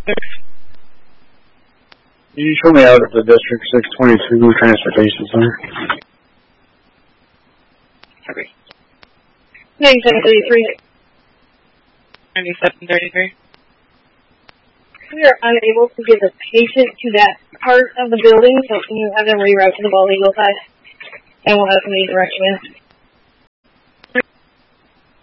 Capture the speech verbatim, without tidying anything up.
You show me out at the District six twenty-two Transportation Center. Okay. ninety-seven thirty-three. ninety-seven thirty-three. We are unable to get the patient to that part of the building, so can you have them reroute to the Bald Eagle side? And we'll have somebody direct you in.